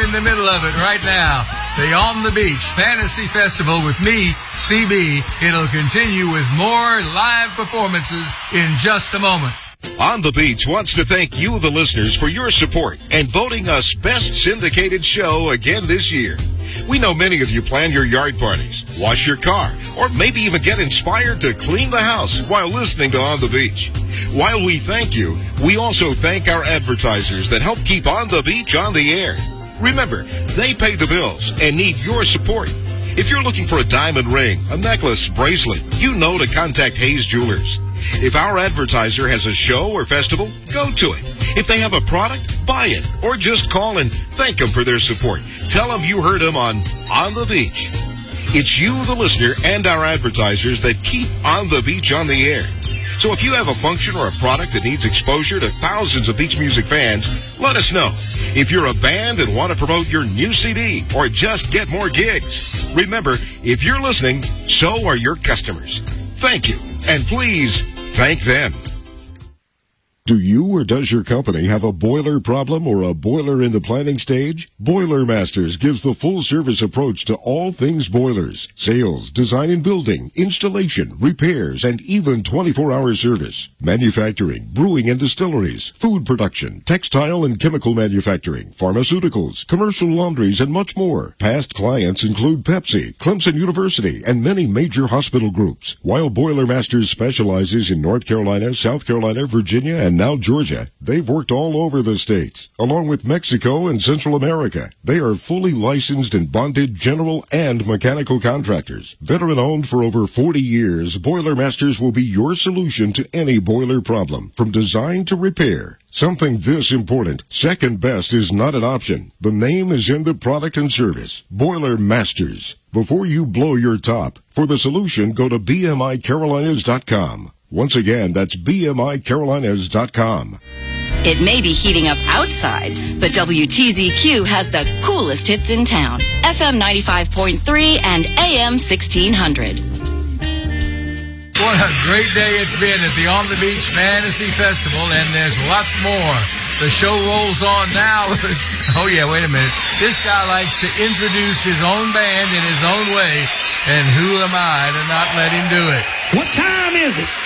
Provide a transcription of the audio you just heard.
in the middle of it right now. The On the Beach Fantasy Festival with me, CB. It'll continue with more live performances in just a moment. On the Beach wants to thank you, the listeners, for your support and voting us Best Syndicated Show again this year. We know many of you plan your yard parties, wash your car, or maybe even get inspired to clean the house while listening to On the Beach. While we thank you, we also thank our advertisers that help keep On the Beach on the air. Remember, they pay the bills and need your support. If you're looking for a diamond ring, a necklace, bracelet, you know to contact Hayes Jewelers. If our advertiser has a show or festival, go to it. If they have a product, buy it. Or just call and thank them for their support. Tell them you heard them on the Beach. It's you, the listener, and our advertisers that keep On the Beach on the air. So if you have a function or a product that needs exposure to thousands of beach music fans, let us know. If you're a band and want to promote your new CD or just get more gigs, remember, if you're listening, so are your customers. Thank you, and please thank them. Do you or does your company have a boiler problem or a boiler in the planning stage? Boiler Masters gives the full-service approach to all things boilers, sales, design and building, installation, repairs, and even 24-hour service. Manufacturing, brewing and distilleries, food production, textile and chemical manufacturing, pharmaceuticals, commercial laundries, and much more. Past clients include Pepsi, Clemson University, and many major hospital groups. While Boiler Masters specializes in North Carolina, South Carolina, Virginia, and now Georgia, they've worked all over the states, along with Mexico and Central America. They are fully licensed and bonded general and mechanical contractors. Veteran-owned for over 40 years, Boiler Masters will be your solution to any boiler problem, from design to repair. Something this important, second best is not an option. The name is in the product and service. Boiler Masters. Before you blow your top, for the solution, go to bmicarolinas.com. Once again, that's bmicarolinas.com. It may be heating up outside, but WTZQ has the coolest hits in town. FM 95.3 and AM 1600. What a great day it's been at the On the Beach Fantasy Festival, and there's lots more. The show rolls on now. Oh, yeah, wait a minute. This guy likes to introduce his own band in his own way, and who am I to not let him do it? What time is it?